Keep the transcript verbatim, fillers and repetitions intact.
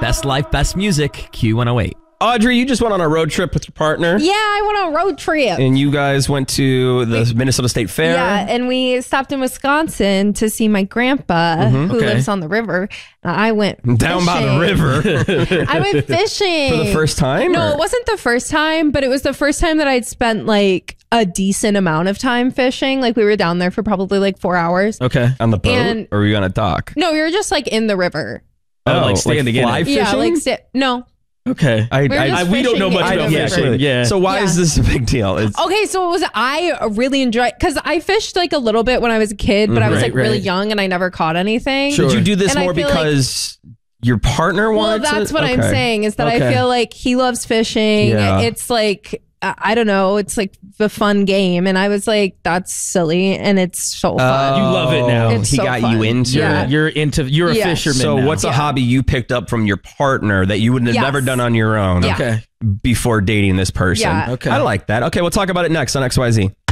Best life, best music, Q one oh eight. Audrey, you just went on a road trip with your partner. Yeah, I went on a road trip. And you guys went to the we, Minnesota State Fair. Yeah, and we stopped in Wisconsin to see my grandpa mm-hmm. who okay. lives on the river. I went down fishing. by the river. I went fishing. For the first time? No, or? It wasn't the first time, but it was the first time that I'd spent like a decent amount of time fishing. Like we were down there for probably like four hours. Okay. On the boat? And, or were you on a dock? No, we were just like in the river. Oh, oh like standing like fly in it. Yeah, like st- no. Okay. I, we, I, we don't know much about fishing. Yeah. So why yeah. is this a big deal? It's- okay, so it was I really enjoyed because I fished like a little bit when I was a kid, but mm-hmm. I was like right, really right. young and I never caught anything. Sure. Did you do this and more because like, your partner wanted to? Well, that's to? what okay. I'm saying is that okay. I feel like he loves fishing. Yeah. It's like I don't know. It's like the fun game. And I was like, that's silly. And it's so fun. Oh, you love it now. It's he so got fun. you into yeah. it. You're into, you're a yes. fisherman So now. what's a yeah. hobby you picked up from your partner that you would have yes. never done on your own? Yeah. Okay. Before dating this person. Yeah. Okay. I like that. Okay. We'll talk about it next on X Y Z.